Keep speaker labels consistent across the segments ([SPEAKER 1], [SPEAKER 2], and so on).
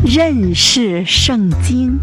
[SPEAKER 1] 认识圣经。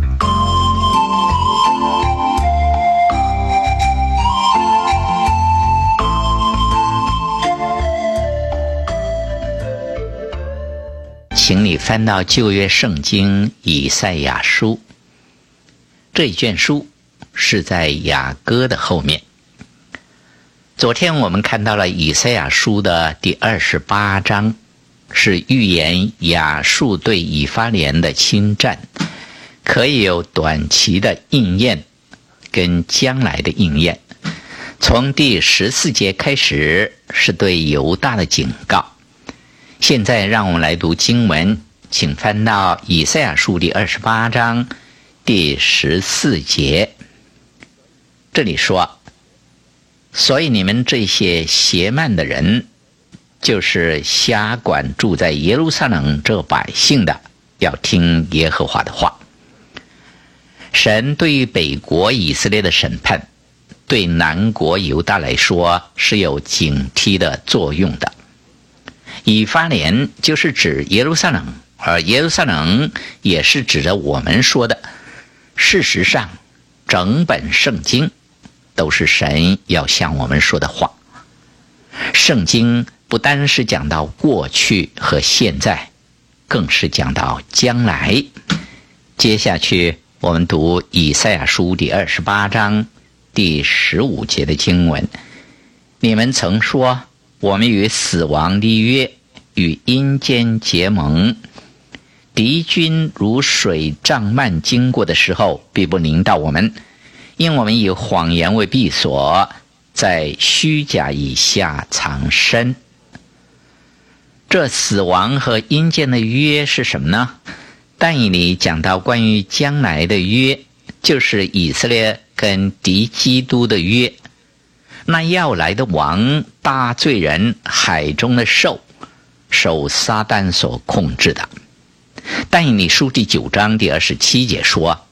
[SPEAKER 2] 请你翻到旧约圣经以赛亚书，这一卷书是在雅歌的后面。昨天我们看到了以赛亚书的第28章，是预言亚述对以法莲的侵占，可以有短期的应验跟将来的应验。从第14节开始是对犹大的警告。现在让我们来读经文，请翻到以赛亚书第28章第14节。这里说，所以你们这些邪慢的人，就是辖管住在耶路撒冷这百姓的，要听耶和华的话。神对于北国以色列的审判，对南国犹大来说是有警惕的作用的。以法莲就是指耶路撒冷，而耶路撒冷也是指着我们说的。事实上，整本圣经都是神要向我们说的话。圣经不单是讲到过去和现在，更是讲到将来。接下去我们读以赛亚书第28章第15节的经文。你们曾说，我们与死亡立约，与阴间结盟，敌军如水涨漫经过的时候，必不临到我们，因我们以谎言为避所，在虚假以下藏身。这死亡和阴间的约是什么呢？但以理讲到关于将来的约，就是以色列跟敌基督的约。那要来的王，大罪人，海中的兽，受撒旦所控制的。但以理书第9章第27节说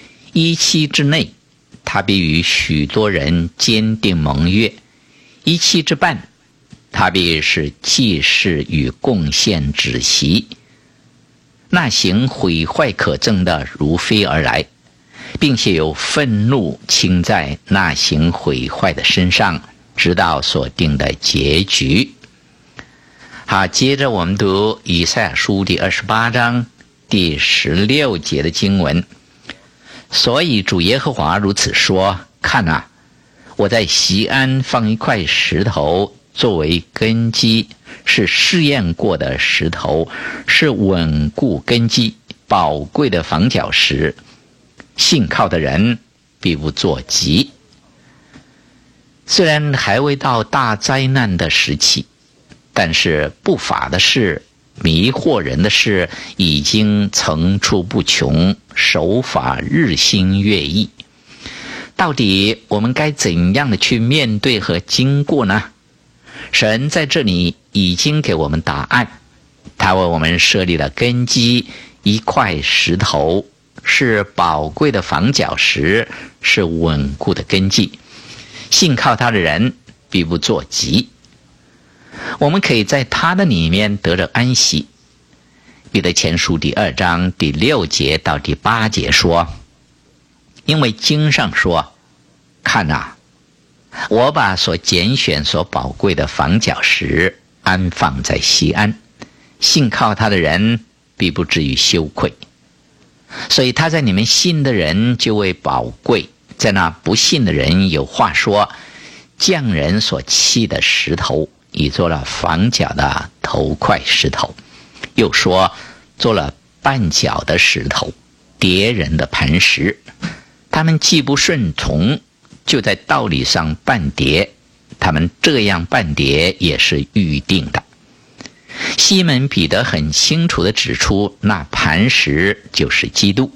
[SPEAKER 2] ，1期之内，他必与许多人坚定盟约；1期之半，他必是祭祀与贡献止息。那行毁坏可憎的如飞而来，并且有愤怒倾在那行毁坏的身上，直到所定的结局。好，接着我们读以赛亚书第28章第16节的经文。所以主耶和华如此说，看啊，我在锡安放一块石头作为根基，是试验过的石头，是稳固根基宝贵的房角石，信靠的人必不作疾。虽然还未到大灾难的时期，但是不法的事，迷惑人的事已经层出不穷，手法日新月异。到底我们该怎样的去面对和经过呢？神在这里已经给我们答案，他为我们设立了根基，一块石头，是宝贵的房角石，是稳固的根基，信靠他的人必不作疾。我们可以在他的里面得着安息。彼得前书第2章第6节到第8节说，因为经上说，看啊，我把所拣选所宝贵的房角石安放在锡安，信靠他的人必不至于羞愧。所以他在你们信的人就为宝贵，在那不信的人有话说，匠人所砌的石头已做了房角的头块石头，又说做了绊脚的石头，跌人的磐石。他们既不顺从，就在道理上绊跌，他们这样绊跌也是预定的。西门彼得很清楚地指出，那磐石就是基督。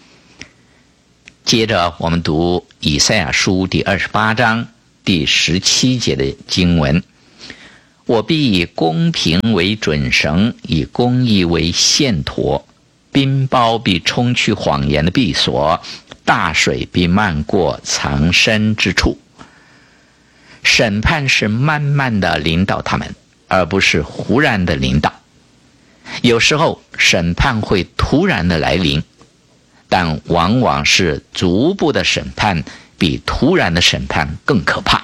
[SPEAKER 2] 接着我们读以赛亚书第28章第17节的经文，我必以公平为准绳，以公义为线砣，冰雹必冲去谎言的闭锁，大水必漫过藏身之处。审判是慢慢的临到他们，而不是忽然的临到。 有时候审判会突然的来临，但往往是逐步的审判比突然的审判更可怕。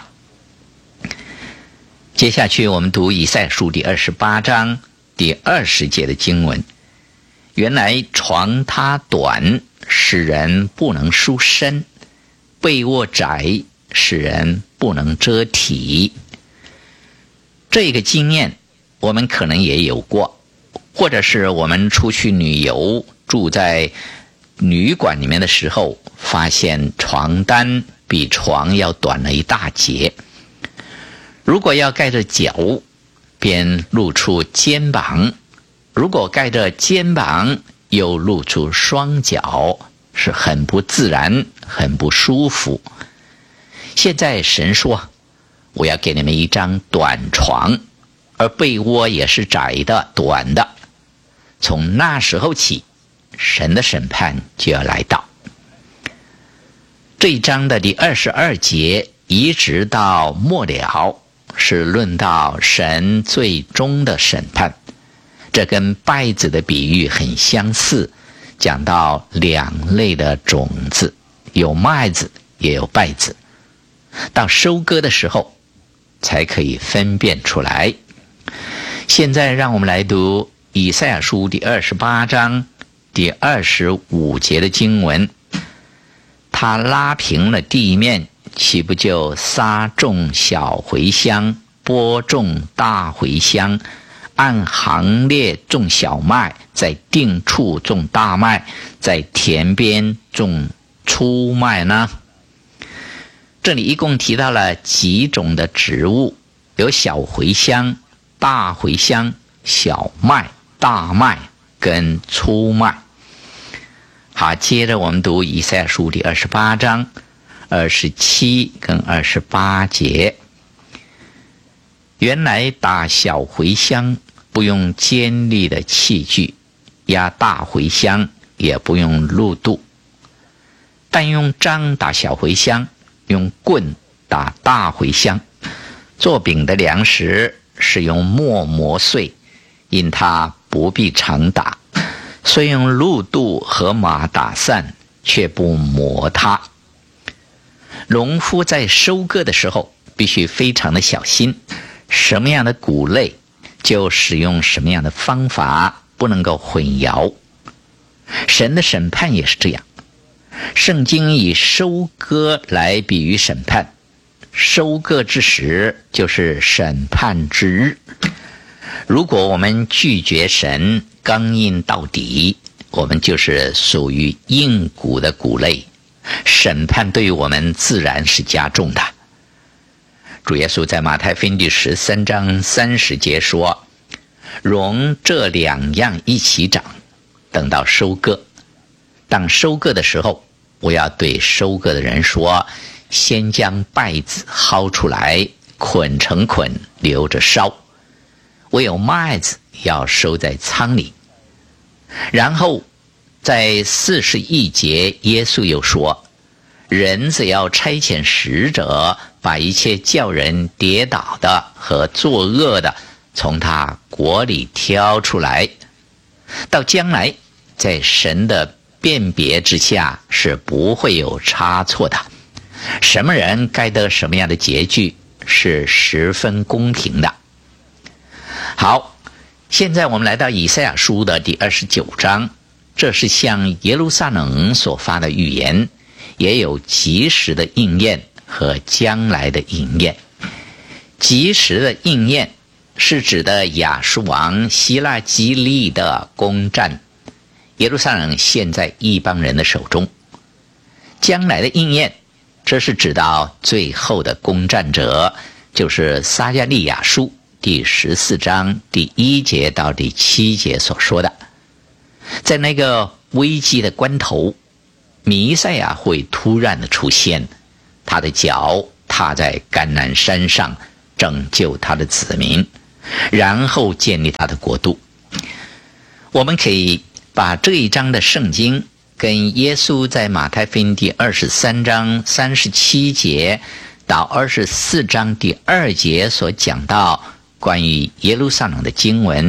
[SPEAKER 2] 接下去我们读以赛亚书第28章第20节的经文。原来床榻短，使人不能舒身；被窝窄，使人不能遮体。这个经验我们可能也有过，或者是我们出去旅游，住在旅馆里面的时候，发现床单比床要短了一大截。如果要盖着脚，便露出肩膀；如果盖着肩膀，又露出双脚，是很不自然，很不舒服。现在神说，我要给你们一张短床，而被窝也是窄的、短的。从那时候起，神的审判就要来到。这一章的第22节一直到末了，是论到神最终的审判。这跟稗子的比喻很相似，讲到两类的种子，有麦子也有稗子，到收割的时候才可以分辨出来。现在让我们来读以赛亚书第28章第25节的经文。他拉平了地面，岂不就撒种小茴香，播种大茴香，按行列种小麦，在定处种大麦，在田边种粗麦呢？这里一共提到了几种的植物，有小茴香、大茴香、小麦、大麦跟粗麦。好，接着我们读以赛亚书第28章27跟28节。原来打小茴香不用尖利的器具，压大茴香也不用路度，但用杖打小茴香，用棍打大茴香。做饼的粮食是用磨磨碎，因它不必常打，虽用路度和马打散，却不磨它。农夫在收割的时候必须非常的小心，什么样的谷类就使用什么样的方法，不能够混淆。神的审判也是这样，圣经以收割来比喻审判，收割之时就是审判之日。如果我们拒绝神，刚硬到底，我们就是属于硬谷的谷类，审判对于我们自然是加重的。主耶稣在马太福音第13章30节说，容这两样一起长，等到收割。当收割的时候，我要对收割的人说，先将稗子薅出来，捆成捆，留着烧。唯有麦子要收在仓里。然后在41节，耶稣又说，人子要差遣使者，把一切叫人跌倒的和作恶的从他国里挑出来。到将来，在神的辨别之下是不会有差错的，什么人该得什么样的结局是十分公平的。好，现在我们来到以赛亚书的第29章，这是向耶路撒冷所发的预言，也有及时的应验和将来的应验。及时的应验是指的亚述王希拉基利的攻占，耶路撒冷现在异邦人的手中。将来的应验，这是指到最后的攻占者，就是撒迦利亚书第14章第1节到第7节所说的。在那个危机的关头，弥赛亚会突然的出现，他的脚踏在橄榄山上，拯救他的子民，然后建立他的国度。我们可以把这一章的圣经跟耶稣在马太福音第23章37节到24章第2节所讲到关于耶路撒冷的经文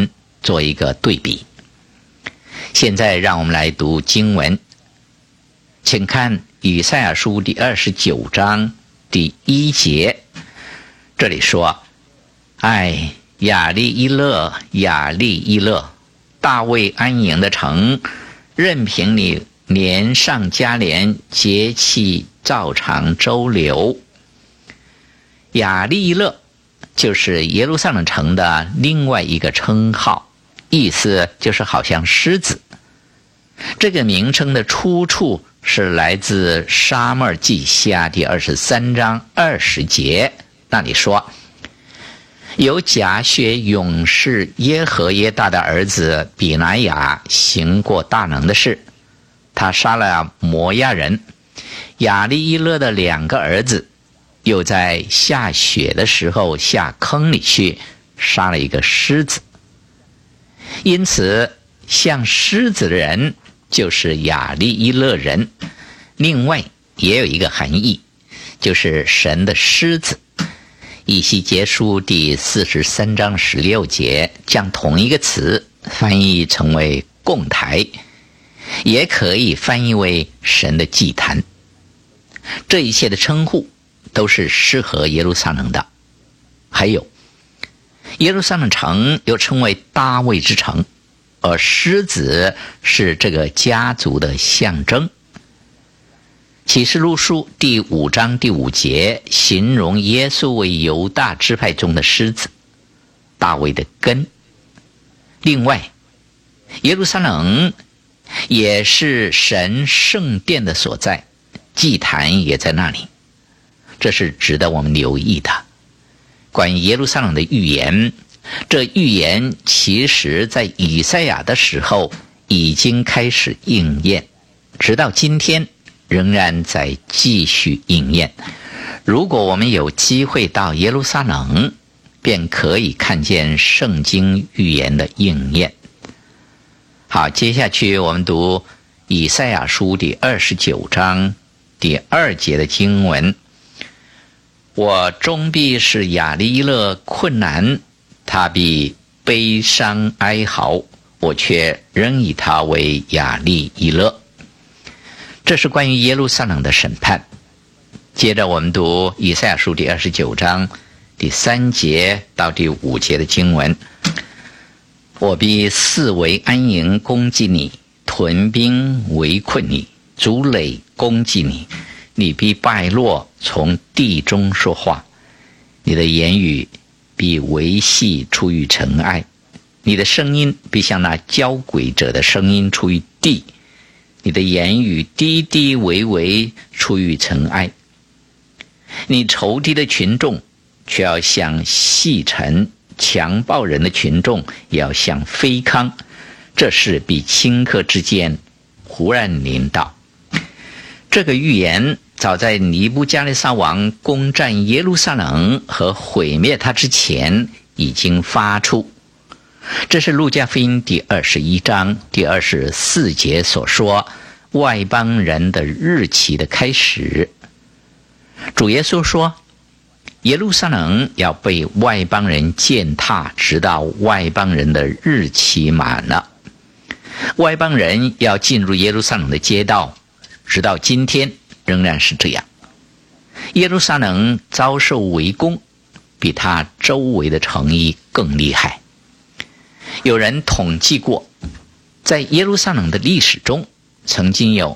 [SPEAKER 2] 做一个对比。现在让我们来读经文，请看以赛亚书第29章第1节，这里说：哎，亚利伊勒，亚利伊勒，大卫安营的城，任凭你年上加年，节气照常周流。亚利伊勒就是耶路撒冷城的另外一个称号，意思就是好像狮子。这个名称的出处是来自撒母耳记下第23章20节，那里说：有甲薛勇士耶和耶大的儿子比拿雅行过大能的事，他杀了摩押人亚利伊勒的2个儿子，又在下雪的时候下坑里去杀了一个狮子。因此像狮子的人就是亚利伊勒人。另外也有一个含义，就是神的狮子。以西结书第43章16节将同一个词翻译成为供台，也可以翻译为神的祭坛。这一切的称呼都是适合耶路撒冷的。还有，耶路撒冷城又称为大卫之城，而狮子是这个家族的象征。启示录书第5章第5节形容耶稣为犹大支派中的狮子，大卫的根。另外，耶路撒冷也是神圣殿的所在，祭坛也在那里，这是值得我们留意的。关于耶路撒冷的预言，这预言其实在以赛亚的时候已经开始应验，直到今天仍然在继续应验。如果我们有机会到耶路撒冷，便可以看见圣经预言的应验。好，接下去我们读以赛亚书第29章第2节的经文：我终必使亚利伊勒困难，他必悲伤哀嚎，我却仍以他为亚利伊勒。这是关于耶路撒冷的审判。接着我们读以赛亚书第29章第3节到第5节的经文：我必四围安营攻击你，屯兵围困你，筑垒攻击你，你必败落，从地中说话，你的言语必维系出于尘埃，你的声音必像那交鬼者的声音出于地，你的言语低低微微出于尘埃。你仇敌的群众却要像细尘，强暴人的群众也要像飞糠，这事必顷刻之间忽然临到。这个预言早在尼布加利撒王攻占耶路撒冷和毁灭他之前已经发出。这是路加福音第21章第24节所说外邦人的日期的开始。主耶稣说，耶路撒冷要被外邦人践踏，直到外邦人的日期满了。外邦人要进入耶路撒冷的街道，直到今天仍然是这样。耶路撒冷遭受围攻，比它周围的城邑更厉害。有人统计过，在耶路撒冷的历史中，曾经有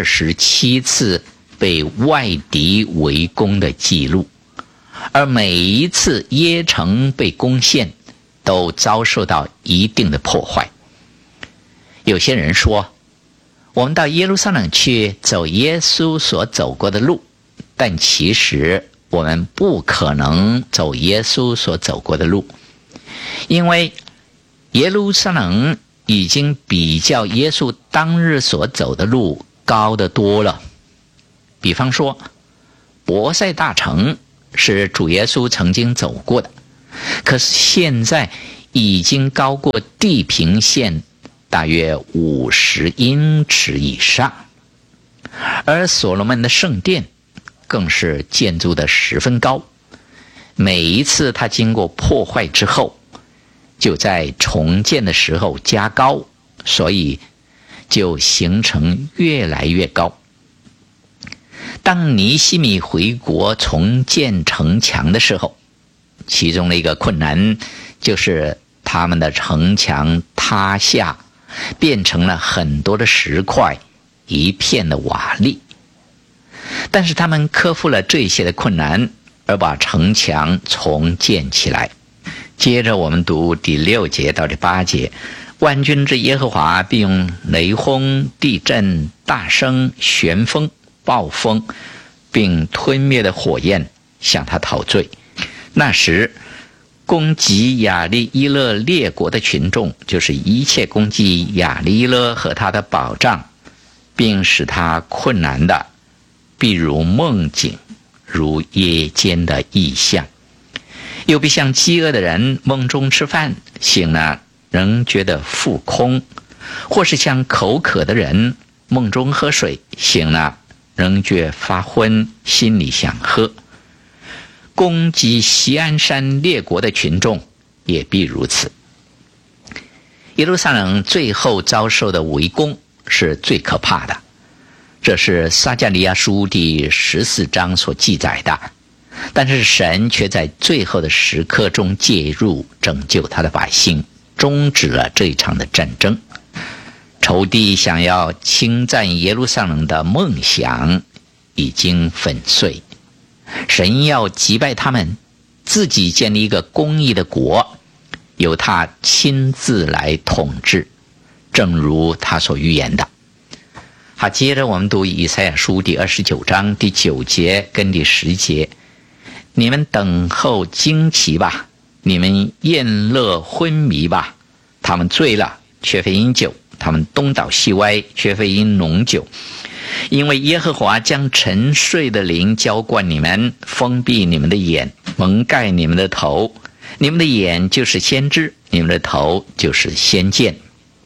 [SPEAKER 2] 27次被外敌围攻的记录，而每一次耶城被攻陷，都遭受到一定的破坏。有些人说，我们到耶路撒冷去走耶稣所走过的路，但其实我们不可能走耶稣所走过的路，因为耶路撒冷已经比较耶稣当日所走的路高得多了。比方说，伯赛大城是主耶稣曾经走过的，可是现在已经高过地平线大约50英尺以上。而所罗门的圣殿更是建筑得十分高，每一次它经过破坏之后， 就在重建的时候加高，所以就形成越来越高。当尼希米回国重建城墙的时候，其中的一个困难就是他们的城墙塌下，变成了很多的石块，一片的瓦砾。但是他们克服了这些的困难，而把城墙重建起来。接着我们读第6节到第8节，万军之耶和华必用雷轰、地震、大声、旋风、暴风，并吞灭的火焰向他讨罪。那时攻击亚利伊勒列国的群众，就是一切攻击亚利伊勒和他的保障，并使他困难的，必如梦境，如夜间的异象。又必像饥饿的人梦中吃饭，醒了仍觉得腹空；或是像口渴的人梦中喝水，醒了仍觉发昏，心里想喝。攻击锡安山列国的群众也必如此。耶路撒冷最后遭受的围攻是最可怕的，这是撒迦利亚书第14章所记载的。但是神却在最后的时刻中介入，拯救他的百姓，终止了这一场的战争。仇敌想要侵占耶路撒冷的梦想已经粉碎，神要击败他们，自己建立一个公义的国，由他亲自来统治，正如他所预言的。好，接着我们读以赛亚书第29章第9节跟第10节。你们等候惊奇吧，你们宴乐昏迷吧。他们醉了，却非因酒；他们东倒西歪，却非因浓酒。因为耶和华将沉睡的灵浇灌你们，封闭你们的眼，蒙盖你们的头。你们的眼就是先知，你们的头就是先见。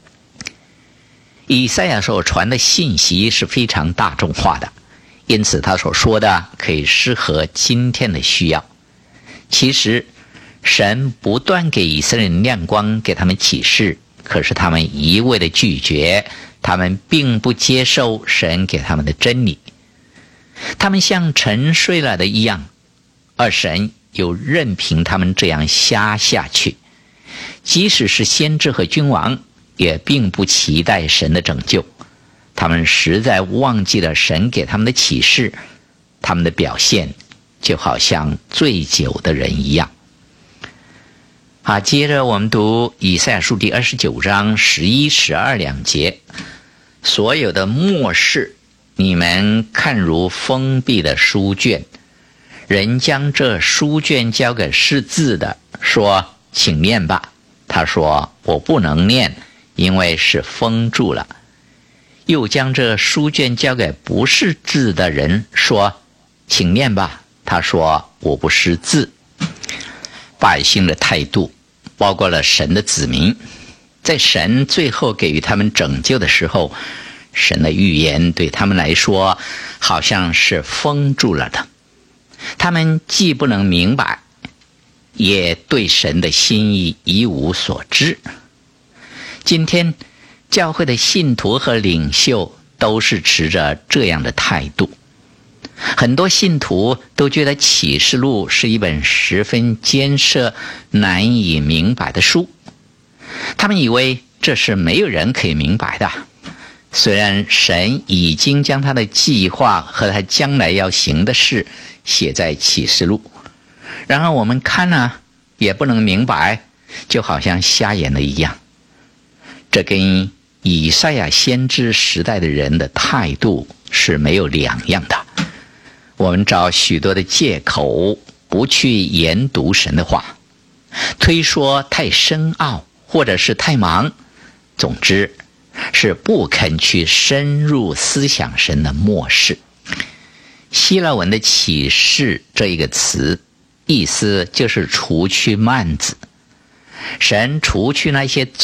[SPEAKER 2] 以赛亚所传的信息是非常大众化的，因此他所说的可以适合今天的需要。其实神不断给以色列人亮光，给他们启示，可是他们一味的拒绝，他们并不接受神给他们的真理。他们像沉睡了的一样，而神又任凭他们这样瞎下去。即使是先知和君王，也并不期待神的拯救。他们实在忘记了神给他们的启示，他们的表现就好像醉酒的人一样。好，接着我们读以赛亚书第29章11、12两节。所有的末世，你们看如封闭的书卷，人将这书卷交给识字的，说请念吧。他说我不能念，因为是封住了。又将这书卷交给不识字的人，说请念吧。他说我不识字。百姓的态度包括了神的子民，在神最后给予他们拯救的时候，神的预言对他们来说好像是封住了的。他们既不能明白，也对神的心意一无所知。今天教会的信徒和领袖都是持着这样的态度。很多信徒都觉得启示录是一本十分艰涩难以明白的书，他们以为这是没有人可以明白的。虽然神已经将他的计划和他将来要行的事写在启示录，然而我们看了也不能明白，就好像瞎眼了一样。这跟以赛亚先知时代的人的态度是没有两样的。我们找许多的借口不去研读神的话，推说太深奥或者是太忙，总之是不肯去深入思想神的末世。希腊文的启示这一个词，意思就是除去幔子。神除去那些